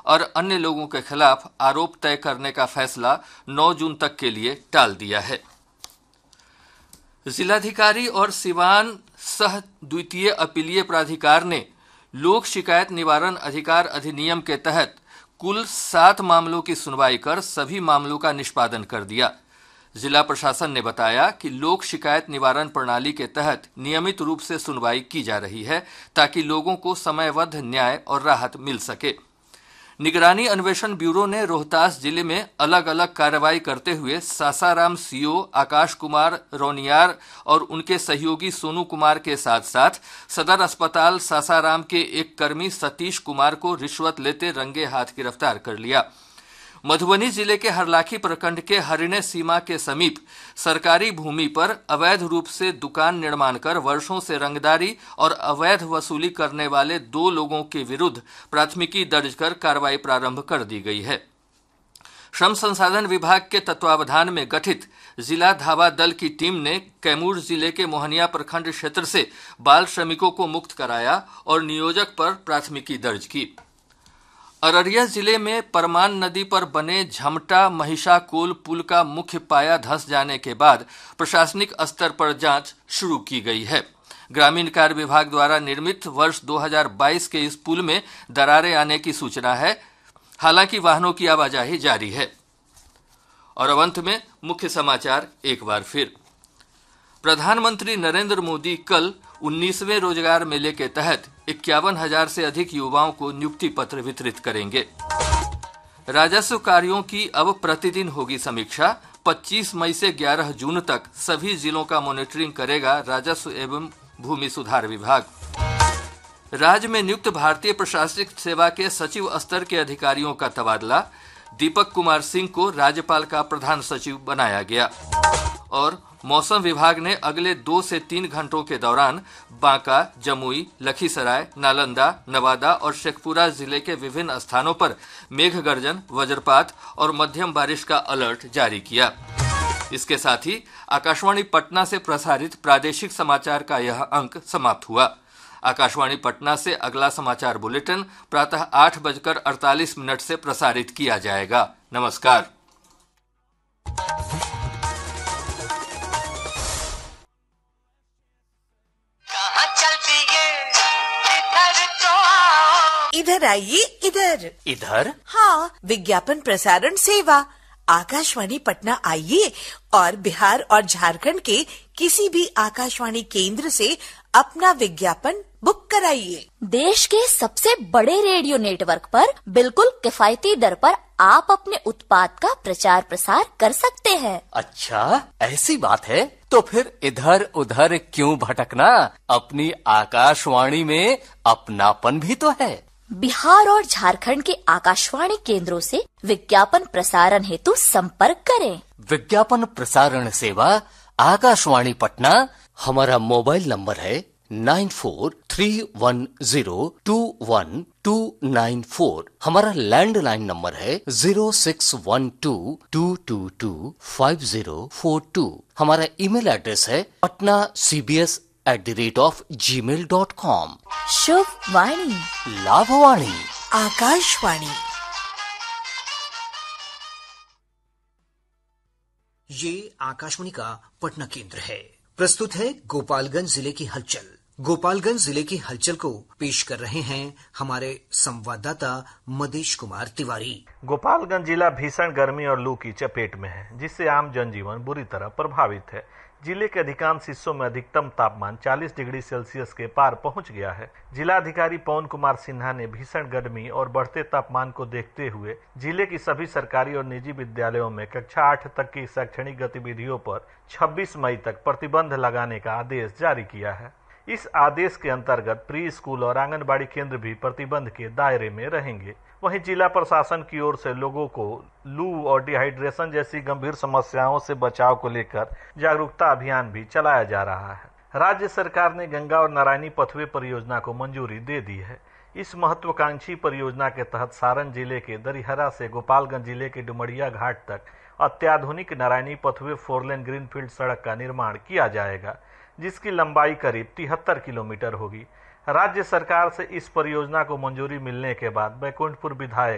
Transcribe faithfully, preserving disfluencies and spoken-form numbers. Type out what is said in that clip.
और अन्य लोगों के खिलाफ आरोप तय करने का फैसला नौ जून तक के लिए टाल दिया है। जिलाधिकारी और सिवान सह द्वितीय अपीलीय प्राधिकार ने लोक शिकायत निवारण अधिकार अधिनियम के तहत कुल सात मामलों की सुनवाई कर सभी मामलों का निष्पादन कर दिया। जिला प्रशासन ने बताया कि लोक शिकायत निवारण प्रणाली के तहत नियमित रूप से सुनवाई की जा रही है ताकि लोगों को समयबद्ध न्याय और राहत मिल सके। निगरानी अन्वेषण ब्यूरो ने रोहतास जिले में अलग अलग कार्रवाई करते हुए सासाराम सीओ आकाश कुमार रोनियार और उनके सहयोगी सोनू कुमार के साथ साथ सदर अस्पताल सासाराम के एक कर्मी सतीश कुमार को रिश्वत लेते रंगे हाथ गिरफ्तार कर लिया। मधुबनी जिले के हरलाखी प्रखंड के हरिणे सीमा के समीप सरकारी भूमि पर अवैध रूप से दुकान निर्माण कर वर्षों से रंगदारी और अवैध वसूली करने वाले दो लोगों के विरुद्ध प्राथमिकी दर्ज कर कार्रवाई प्रारंभ कर दी गई है। श्रम संसाधन विभाग के तत्वावधान में गठित जिला धावा दल की टीम ने कैमूर जिले के मोहनिया प्रखंड क्षेत्र से बाल श्रमिकों को मुक्त कराया और नियोजक पर प्राथमिकी दर्ज की। अररिया जिले में परमान नदी पर बने झमटा महिषाकोल पुल का मुख्य पाया धंस जाने के बाद प्रशासनिक स्तर पर जांच शुरू की गई है। ग्रामीण कार्य विभाग द्वारा निर्मित वर्ष दो हज़ार बाईस के इस पुल में दरारें आने की सूचना है, हालांकि वाहनों की आवाजाही जारी है। और अब अंत में मुख्य समाचार एक बार फिर। प्रधानमंत्री नरेंद्र मोदी कल उन्नीसवें रोजगार मेले के तहत इक्यावन हजार से अधिक युवाओं को नियुक्ति पत्र वितरित करेंगे। राजस्व कार्यों की अब प्रतिदिन होगी समीक्षा। पच्चीस मई से ग्यारह जून तक सभी जिलों का मॉनिटरिंग करेगा राजस्व एवं भूमि सुधार विभाग। राज्य में नियुक्त भारतीय प्रशासनिक सेवा के सचिव स्तर के अधिकारियों का तबादला। दीपक कुमार सिंह को राज्यपाल का प्रधान सचिव बनाया गया। और मौसम विभाग ने अगले दो से तीन घंटों के दौरान बांका, जमुई, लखीसराय, नालंदा, नवादा और शेखपुरा जिले के विभिन्न स्थानों पर मेघ गर्जन, वज्रपात और मध्यम बारिश का अलर्ट जारी किया। इसके साथ ही आकाशवाणी पटना से प्रसारित प्रादेशिक समाचार का यह अंक समाप्त हुआ। आकाशवाणी पटना से अगला समाचार बुलेटिन प्रातः आठ बजकर अड़तालीस मिनट से प्रसारित किया जाएगा। नमस्कार। इधर आइए, इधर इधर हाँ, विज्ञापन प्रसारण सेवा आकाशवाणी पटना आइए और बिहार और झारखंड के किसी भी आकाशवाणी केंद्र से अपना विज्ञापन बुक कराइए। देश के सबसे बड़े रेडियो नेटवर्क पर बिल्कुल किफायती दर पर आप अपने उत्पाद का प्रचार प्रसार कर सकते हैं। अच्छा, ऐसी बात है तो फिर इधर उधर क्यों भटकना, अपनी आकाशवाणी में अपनापन भी तो है। बिहार और झारखंड के आकाशवाणी केंद्रों से विज्ञापन प्रसारण हेतु संपर्क करें। विज्ञापन प्रसारण सेवा आकाशवाणी पटना। हमारा मोबाइल नंबर है nine four three one zero to one two nine four. हमारा लैंडलाइन नंबर है zero six one two to to to five zero four to. हमारा ईमेल एड्रेस है Patna C B S at the rate of ji mail dot com. शुभ वाणी, लाभवाणी, आकाशवाणी। ये आकाशवाणी का पटना केंद्र है। प्रस्तुत है गोपालगंज जिले की हलचल। गोपालगंज जिले की हलचल को पेश कर रहे हैं हमारे संवाददाता मदेश कुमार तिवारी। गोपालगंज जिला भीषण गर्मी और लू की चपेट में है, जिससे आम जनजीवन बुरी तरह प्रभावित है। जिले के अधिकांश हिस्सों में अधिकतम तापमान चालीस डिग्री सेल्सियस के पार पहुंच गया है। जिलाधिकारी पवन कुमार सिन्हा ने भीषण गर्मी और बढ़ते तापमान को देखते हुए जिले की सभी सरकारी और निजी विद्यालयों में कक्षा आठ तक की शैक्षणिक गतिविधियों पर छब्बीस मई तक प्रतिबंध लगाने का आदेश जारी किया है। इस आदेश के अंतर्गत प्री स्कूल और आंगनबाड़ी केंद्र भी प्रतिबंध के दायरे में रहेंगे। वहीं जिला प्रशासन की ओर से लोगों को लू और डिहाइड्रेशन जैसी गंभीर समस्याओं से बचाव को लेकर जागरूकता अभियान भी चलाया जा रहा है। राज्य सरकार ने गंगा और नारायणी पथवे परियोजना को मंजूरी दे दी है। इस महत्वाकांक्षी परियोजना के तहत सारण जिले के दरिहरा से गोपालगंज जिले के डुमरिया घाट तक अत्याधुनिक नारायणी पथवे फोर लेन ग्रीनफील्ड सड़क का निर्माण किया जाएगा, जिसकी लंबाई करीब तिहत्तर किलोमीटर होगी। राज्य सरकार से इस परियोजना को मंजूरी मिलने के बाद बैकुंठपुर विधायक